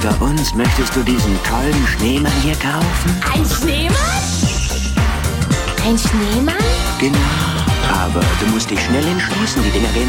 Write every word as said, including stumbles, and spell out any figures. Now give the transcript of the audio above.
Unter uns, möchtest du diesen tollen Schneemann hier kaufen? Ein Schneemann? Ein Schneemann? Genau. Aber du musst dich schnell entschließen, die Dinger gehen